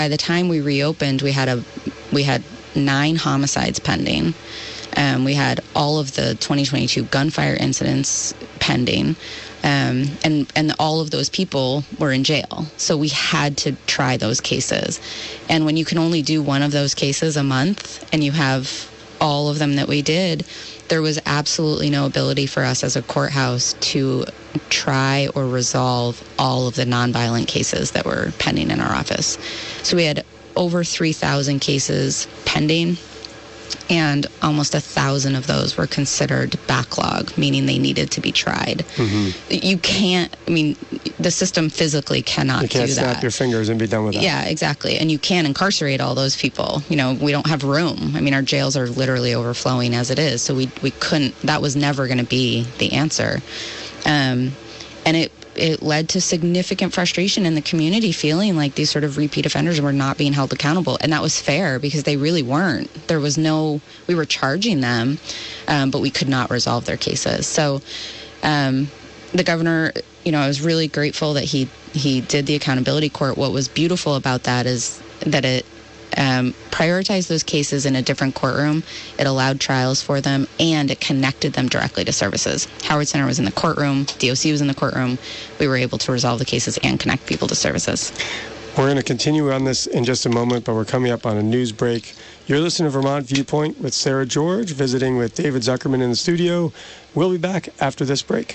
By the time we reopened, we had 9 homicides pending. We had all of the 2022 gunfire incidents pending. And all of those people were in jail. So we had to try those cases. And when you can only do one of those cases a month and you have all of them that we did, there was absolutely no ability for us as a courthouse to try or resolve all of the nonviolent cases that were pending in our office. So we had over 3,000 cases pending, and almost 1,000 of those were considered backlog, meaning they needed to be tried. You can't, the system physically cannot do that. You can't snap your fingers and be done with that. Yeah, exactly. And you can't incarcerate all those people. We don't have room. Our jails are literally overflowing as it is. So we couldn't, that was never going to be the answer. And it led to significant frustration in the community, feeling like these sort of repeat offenders were not being held accountable. And that was fair, because they really weren't. We were charging them, but we could not resolve their cases. So the governor, I was really grateful that he did the accountability court. What was beautiful about that is that it prioritized those cases in a different courtroom. It allowed trials for them, and it connected them directly to services. Howard Center was in the courtroom. DOC was in the courtroom. We were able to resolve the cases and connect people to services. We're going to continue on this in just a moment, but we're coming up on a news break. You're listening to Vermont Viewpoint with Sarah George, visiting with David Zuckerman in the studio. We'll be back after this break.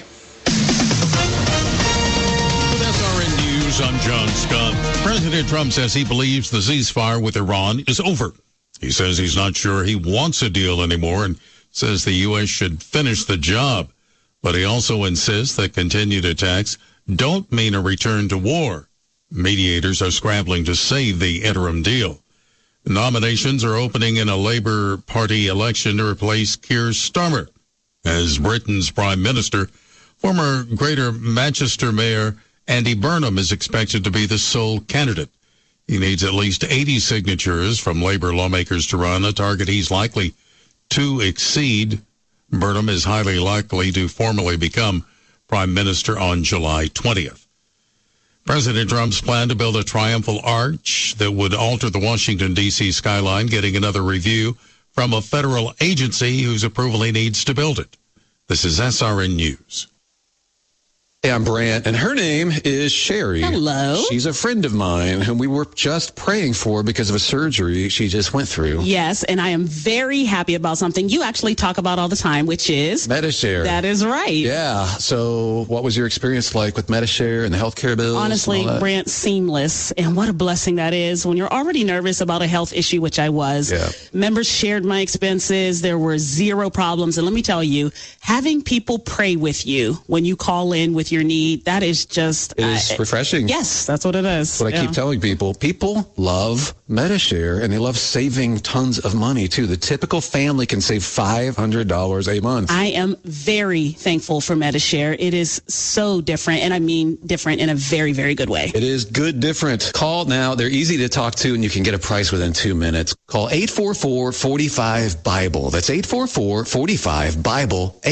I'm John Scott. President Trump says he believes the ceasefire with Iran is over. He says he's not sure he wants a deal anymore and says the U.S. should finish the job. But he also insists that continued attacks don't mean a return to war. Mediators are scrambling to save the interim deal. Nominations are opening in a Labour Party election to replace Keir Starmer as Britain's Prime Minister. Former Greater Manchester Mayor Andy Burnham is expected to be the sole candidate. He needs at least 80 signatures from Labour lawmakers to run, a target he's likely to exceed. Burnham is highly likely to formally become Prime Minister on July 20th. President Trump's plan to build a triumphal arch that would alter the Washington, D.C. skyline, getting another review from a federal agency whose approval he needs to build it. This is SRN News. Hey, I'm Brant, and her name is Sherry. Hello. She's a friend of mine whom we were just praying for because of a surgery she just went through. Yes, and I am very happy about something you actually talk about all the time, which is Medi-Share. That is right. Yeah. So what was your experience like with Medi-Share and the healthcare bills? Honestly, Brant, seamless. And what a blessing that is when you're already nervous about a health issue, which I was. Yeah. Members shared my expenses. There were zero problems. And let me tell you, having people pray with you when you call in with your need, that is just... It is refreshing. Yes, that's what it is. That's what I keep telling people. People love Medi-Share, and they love saving tons of money, too. The typical family can save $500 a month. I am very thankful for Medi-Share. It is so different, and I mean different in a very, very good way. It is good different. Call now. They're easy to talk to, and you can get a price within 2 minutes. Call 844-45-BIBLE. That's 844-45-BIBLE.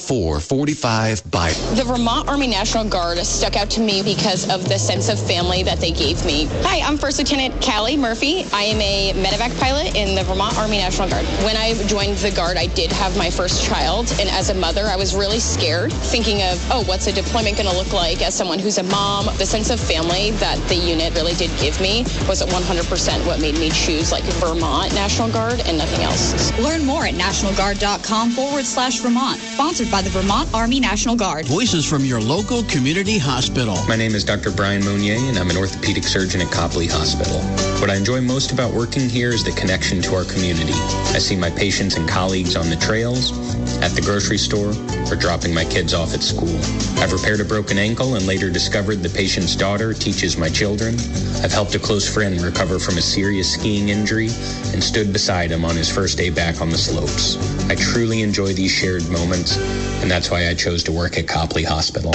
844-45-BIBLE. The Vermont Army National Guard stuck out to me because of the sense of family that they gave me. Hi, I'm First Lieutenant Callie Murphy. I am a medevac pilot in the Vermont Army National Guard. When I joined the Guard, I did have my first child, and as a mother, I was really scared, thinking of, what's a deployment going to look like as someone who's a mom? The sense of family that the unit really did give me was 100% what made me choose Vermont National Guard and nothing else. Learn more at nationalguard.com/Vermont. Sponsored by the Vermont Army National Guard. Voices from your local community hospital. My name is Dr. Brian Mounier, and I'm an orthopedic surgeon at Copley Hospital. What I enjoy most about working here is the connection to our community. I see my patients and colleagues on the trails, at the grocery store, or dropping my kids off at school. I've repaired a broken ankle and later discovered the patient's daughter teaches my children. I've helped a close friend recover from a serious skiing injury and stood beside him on his first day back on the slopes. I truly enjoy these shared moments, and that's why I chose to work at Copley Hospital.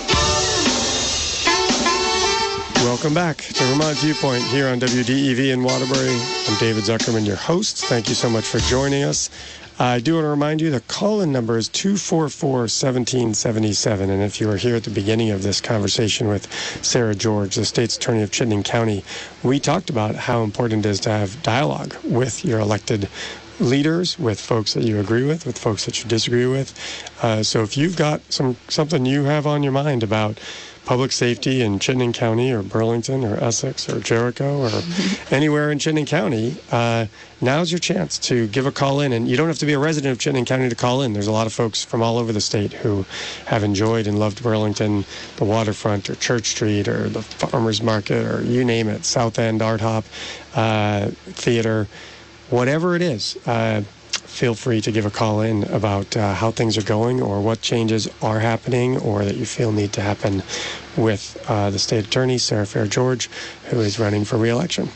Welcome back to Vermont Viewpoint here on WDEV in Waterbury. I'm David Zuckerman, your host. Thank you so much for joining us. I do want to remind you the call-in number is 244-1777. And if you were here at the beginning of this conversation with Sarah George, the state's attorney of Chittenden County, we talked about how important it is to have dialogue with your elected leaders, with folks that you agree with folks that you disagree with. So if you've got something you have on your mind about public safety in Chittenden County or Burlington or Essex or Jericho or anywhere in Chittenden County, now's your chance to give a call in. And you don't have to be a resident of Chittenden County to call in. There's a lot of folks from all over the state who have enjoyed and loved Burlington, the waterfront or Church Street or the farmers market or you name it, South End, Art Hop, theater, whatever it is. Feel free to give a call in about how things are going or what changes are happening or that you feel need to happen with the state attorney, Sarah Fair George, who is running for re-election.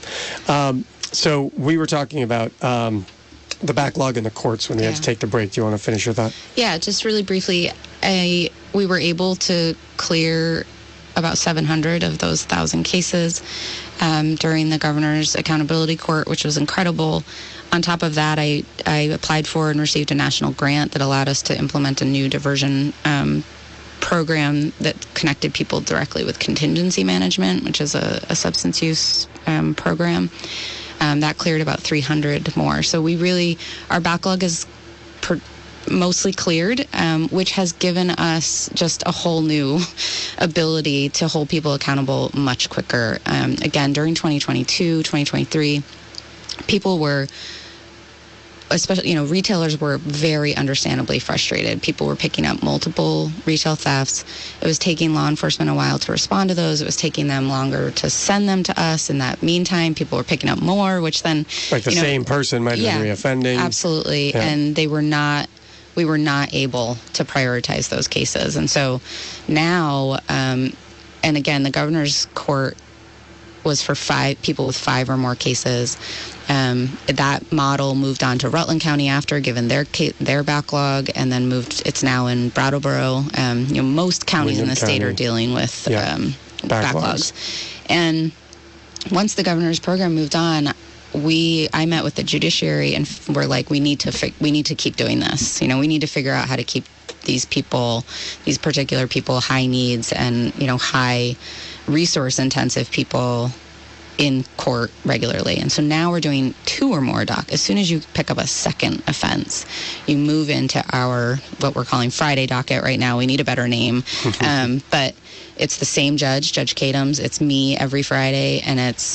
So we were talking about the backlog in the courts when we had to take the break. Do you want to finish your thought? Yeah, just really briefly, we were able to clear about 700 of those 1,000 cases during the governor's accountability court, which was incredible. On top of that, I applied for and received a national grant that allowed us to implement a new diversion program that connected people directly with contingency management, which is a substance use program. That cleared about 300 more. So our backlog is mostly cleared, which has given us just a whole new ability to hold people accountable much quicker. Again, during 2022, 2023, people were, especially, retailers were very understandably frustrated. People were picking up multiple retail thefts. It was taking law enforcement a while to respond to those. It was taking them longer to send them to us. In that meantime, people were picking up more, which then... Like the same person might have been reoffending. Absolutely. Yeah. And we were not able to prioritize those cases. And so now, and again, the governor's court was for people with 5 or more cases. That model moved on to Rutland County after, given their backlog, and then it's now in Brattleboro. Most counties in the state are dealing with backlogs. And once the governor's program moved on, I met with the judiciary and we're like, we need to keep doing this. We need to figure out how to keep these particular people, high needs and, high resource intensive people in court regularly. And so now we're doing 2 or more As soon as you pick up a second offense, you move into what we're calling Friday docket right now. We need a better name. But it's the same judge, Judge Kadams. It's me every Friday. And it's,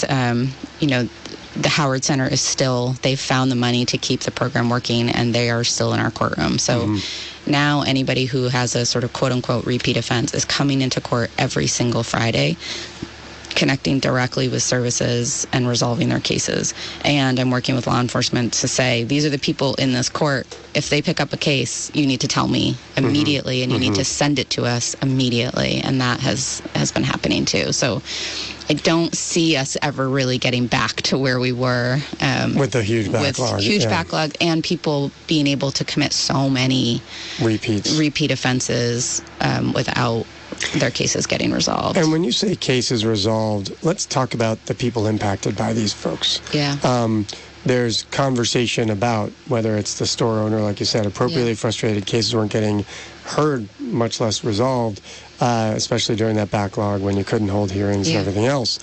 the Howard Center they've found the money to keep the program working, and they are still in our courtroom. So now anybody who has a sort of quote-unquote repeat offense is coming into court every single Friday, connecting directly with services and resolving their cases. And I'm working with law enforcement to say, these are the people in this court. If they pick up a case, you need to tell me immediately, and you need to send it to us immediately. And that has been happening too. So I don't see us ever really getting back to where we were with the huge backlog. Backlog, and people being able to commit so many repeat offenses without their cases getting resolved. And when you say cases resolved, let's talk about the people impacted by these folks. Yeah. There's conversation about whether it's the store owner, like you said, appropriately frustrated, cases weren't getting heard, much less resolved, especially during that backlog when you couldn't hold hearings and everything else.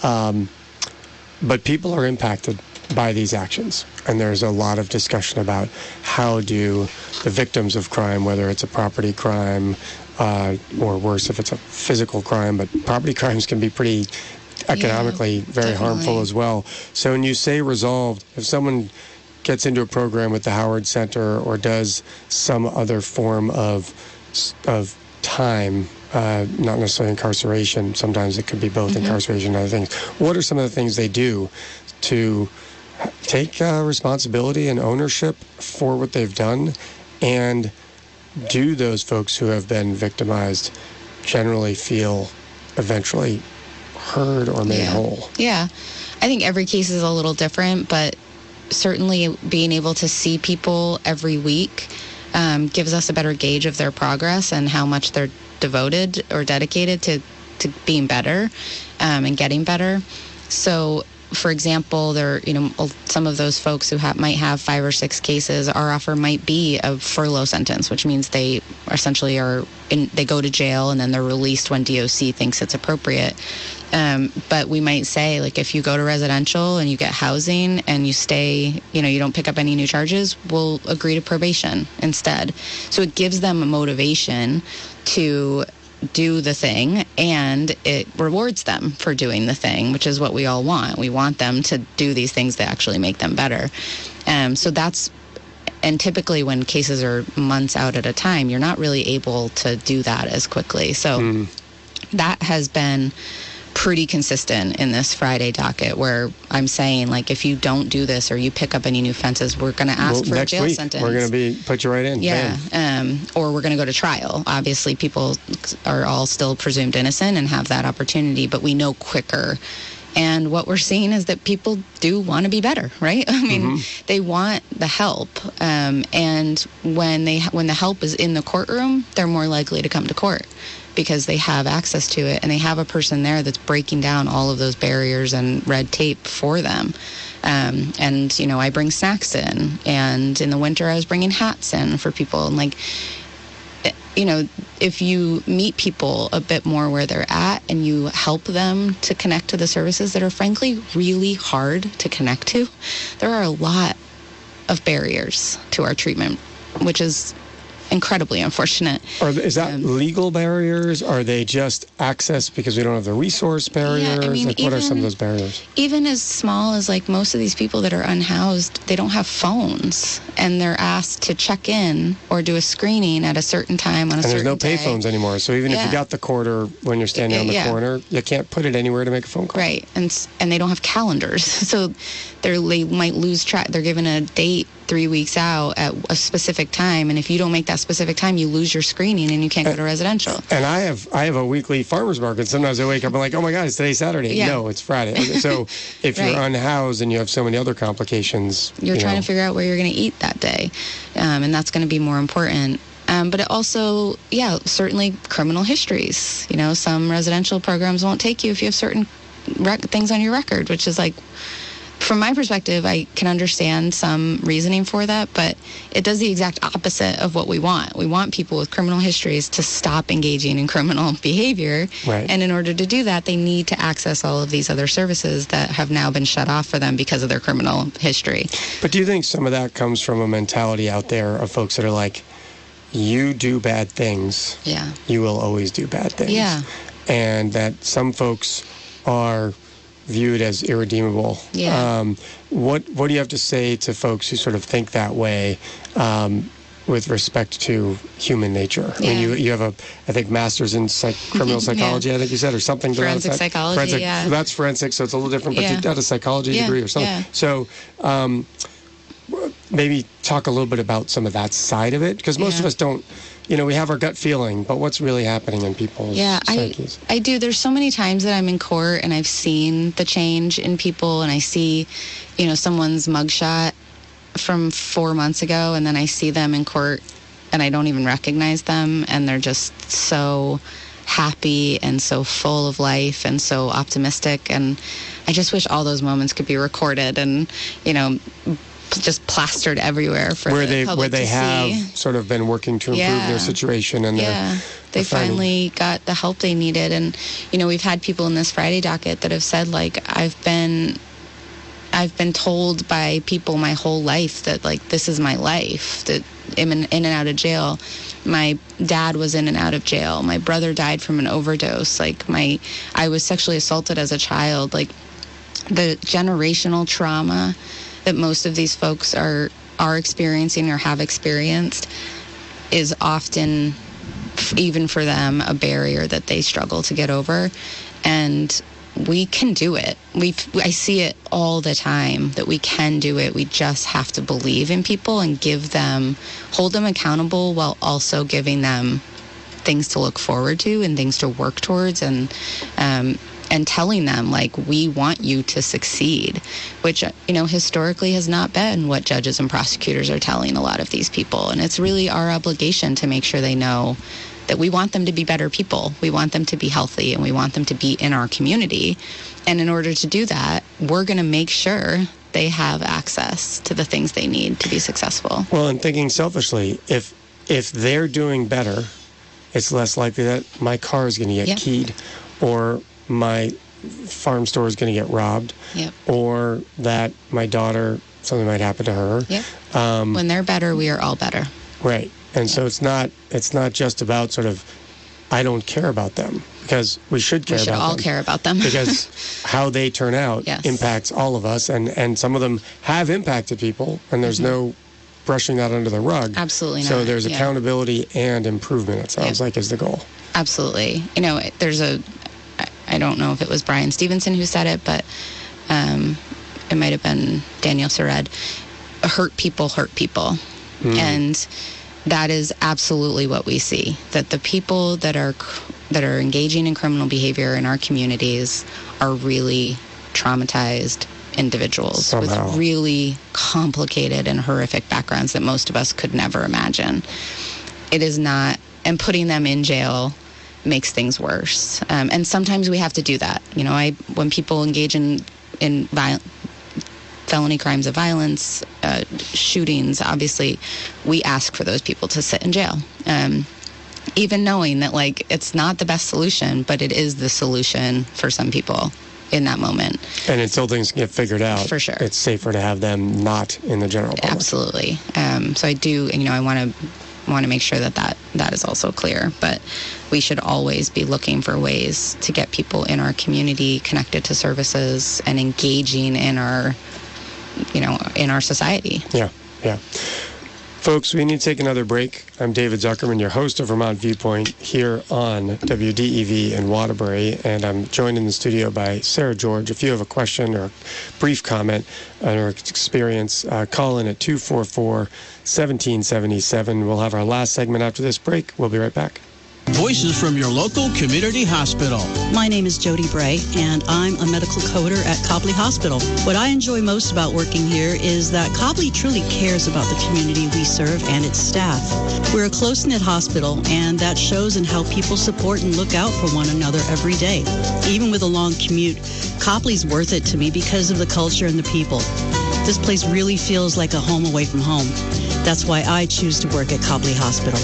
But people are impacted by these actions. And there's a lot of discussion about how do the victims of crime, whether it's a property crime, or worse if it's a physical crime, but property crimes can be pretty economically very harmful as well. So when you say resolved, if someone gets into a program with the Howard Center or does some other form of time, not necessarily incarceration, sometimes it could be both incarceration and other things, what are some of the things they do to take responsibility and ownership for what they've done, and do those folks who have been victimized generally feel eventually heard or made whole? Yeah. I think every case is a little different, but certainly being able to see people every week gives us a better gauge of their progress and how much they're devoted or dedicated to being better and getting better. So for example, some of those folks who might have 5 or 6 cases, our offer might be a furlough sentence, which means they essentially they go to jail and then they're released when DOC thinks it's appropriate. But we might say, like, if you go to residential and you get housing and you stay, you don't pick up any new charges, we'll agree to probation instead. So it gives them a motivation to do the thing, and it rewards them for doing the thing, which is what we all want. We want them to do these things that actually make them better. And typically when cases are months out at a time, you're not really able to do that as quickly. So that has been pretty consistent in this Friday docket, where I'm saying, like, if you don't do this or you pick up any new offenses, we're going to ask for a jail sentence. We're going to put you right in. Yeah. Or we're going to go to trial. Obviously, people are all still presumed innocent and have that opportunity, but we know quicker. And what we're seeing is that people do want to be better, right? I mean, they want the help. And when the help is in the courtroom, they're more likely to come to court, because they have access to it and they have a person there that's breaking down all of those barriers and red tape for them. And, I bring snacks in, and in the winter I was bringing hats in for people. And, like, if you meet people a bit more where they're at and you help them to connect to the services that are frankly really hard to connect to, there are a lot of barriers to our treatment, which is incredibly unfortunate. Is that legal barriers? Are they just access because we don't have the resource barriers? Yeah, what are some of those barriers? Even as small as, like, most of these people that are unhoused, they don't have phones, and they're asked to check in or do a screening at a certain time on a certain day. And there's no payphones anymore, so even if you got the quarter when you're standing on the corner, you can't put it anywhere to make a phone call. Right, and they don't have calendars, so they might lose track. They're given a date 3 weeks out at a specific time, and if you don't make that specific time, you lose your screening and you can't go to residential. And I have a weekly farmer's market. Sometimes I wake up and I'm like, oh my God, it's today's Saturday. Yeah. No, it's Friday. So if you're unhoused and you have so many other complications, you're trying to figure out where you're going to eat that day, and that's going to be more important. But it also, certainly criminal histories. Some residential programs won't take you if you have certain things on your record, which is like, from my perspective, I can understand some reasoning for that, but it does the exact opposite of what we want. We want people with criminal histories to stop engaging in criminal behavior. Right. And in order to do that, they need to access all of these other services that have now been shut off for them because of their criminal history. But do you think some of that comes from a mentality out there of folks that are like, you do bad things, you will always do bad things. Yeah. And that some folks are viewed as irredeemable. Yeah. What do you have to say to folks who sort of think that way with respect to human nature? Yeah. I mean, you have I think master's in criminal psychology, I think you said, or something. Forensic psychology, That's forensic, so it's a little different, but you had a psychology degree or something. Yeah. So maybe talk a little bit about some of that side of it, because most of us don't, we have our gut feeling, but what's really happening in people's psyches? I do. There's so many times that I'm in court and I've seen the change in people, and I see, someone's mugshot from 4 months ago, and then I see them in court and I don't even recognize them, and they're just so happy and so full of life and so optimistic. And I just wish all those moments could be recorded and, just plastered everywhere for the public to see. Where they have sort of been working to improve their situation, and they finally got the help they needed. And we've had people in this Friday docket that have said, like, I've been told by people my whole life that, like, this is my life, that I'm in and out of jail. My dad was in and out of jail. My brother died from an overdose. Like, I was sexually assaulted as a child. Like, the generational trauma that most of these folks are experiencing or have experienced is often, even for them, a barrier that they struggle to get over. And we can do it. I see it all the time that we can do it. We just have to believe in people and hold them accountable, while also giving them things to look forward to and things to work towards. And and telling them, like, we want you to succeed, which, historically has not been what judges and prosecutors are telling a lot of these people. And it's really our obligation to make sure they know that we want them to be better people. We want them to be healthy, and we want them to be in our community. And in order to do that, we're going to make sure they have access to the things they need to be successful. Well, and thinking selfishly, if they're doing better, it's less likely that my car is going to get keyed, or my farm store is going to get robbed, or that my daughter, something might happen to her. When they're better, we are all better. Right. And so it's not just about sort of, I don't care about them, because we should care about them. We should all care about them. Because how they turn out impacts all of us, and some of them have impacted people, and there's no brushing that under the rug. Absolutely not. So there's accountability and improvement, it sounds like, is the goal. Absolutely. There's I don't know if it was Brian Stevenson who said it, but it might have been Daniel Sered. Hurt people. And that is absolutely what we see, that the people that are engaging in criminal behavior in our communities are really traumatized individuals somehow, with really complicated and horrific backgrounds that most of us could never imagine. It is not, and putting them in jail makes things worse. And sometimes we have to do that. When people engage in felony crimes of violence, shootings, obviously, we ask for those people to sit in jail. Even knowing that, it's not the best solution, but it is the solution for some people in that moment. And until things get figured out, for sure, it's safer to have them not in the general public. Absolutely. So I do, I want to make sure that is also clear. But we should always be looking for ways to get people in our community connected to services and engaging in our society. Yeah. Folks, we need to take another break. I'm David Zuckerman, your host of Vermont Viewpoint here on WDEV in Waterbury, and I'm joined in the studio by Sarah George. If you have a question or a brief comment on her experience, call in at 244-1777. We'll have our last segment after this break. We'll be right back. Voices from your local community hospital. My name is Jody Bray, and I'm a medical coder at Copley Hospital. What I enjoy most about working here is that Copley truly cares about the community we serve and its staff. We're a close-knit hospital, and that shows in how people support and look out for one another every day. Even with a long commute, Copley's worth it to me because of the culture and the people. This place really feels like a home away from home. That's why I choose to work at Copley Hospital.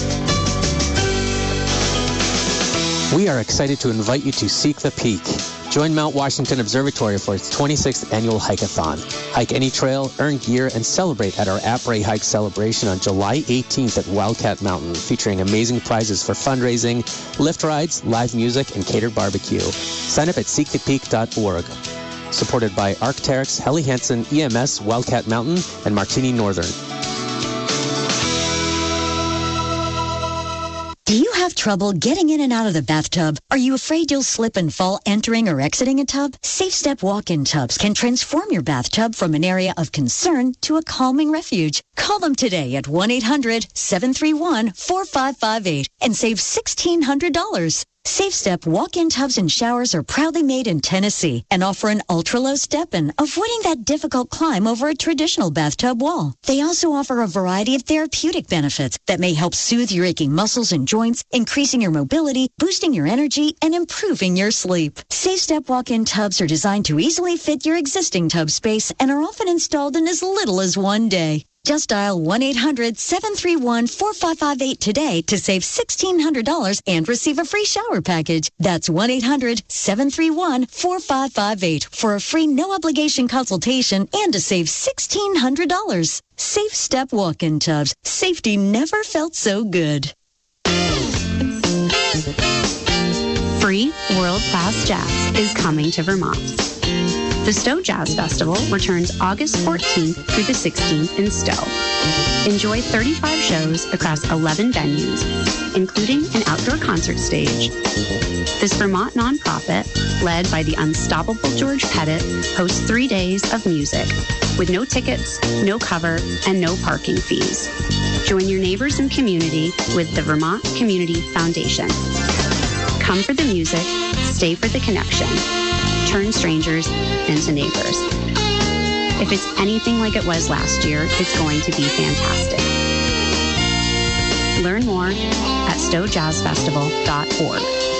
We are excited to invite you to Seek the Peak. Join Mount Washington Observatory for its 26th annual hike-a-thon. Hike any trail, earn gear, and celebrate at our Après Hike celebration on July 18th at Wildcat Mountain, featuring amazing prizes for fundraising, lift rides, live music, and catered barbecue. Sign up at seekthepeak.org. Supported by Arc'teryx, Helly Hansen, EMS, Wildcat Mountain, and Martini Northern. Do you have trouble getting in and out of the bathtub? Are you afraid you'll slip and fall entering or exiting a tub? Safe Step walk-in tubs can transform your bathtub from an area of concern to a calming refuge. Call them today at 1-800-731-4558 and save $1,600. Safe Step walk-in tubs and showers are proudly made in Tennessee and offer an ultra-low step-in, avoiding that difficult climb over a traditional bathtub wall. They also offer a variety of therapeutic benefits that may help soothe your aching muscles and joints, increasing your mobility, boosting your energy, and improving your sleep. Safe Step walk-in tubs are designed to easily fit your existing tub space and are often installed in as little as one day. Just dial 1-800-731-4558 today to save $1,600 and receive a free shower package. That's 1-800-731-4558 for a free no-obligation consultation and to save $1,600. Safe Step walk-in tubs. Safety never felt so good. Free world-class jazz is coming to Vermont. The Stowe Jazz Festival returns August 14th through the 16th in Stowe. Enjoy 35 shows across 11 venues, including an outdoor concert stage. This Vermont nonprofit, led by the unstoppable George Pettit, hosts 3 days of music with no tickets, no cover, and no parking fees. Join your neighbors and community with the Vermont Community Foundation. Come for the music, stay for the connection. turn strangers into neighbors. If it's anything like it was last year, it's going to be fantastic. Learn more at stowjazzfestival.org.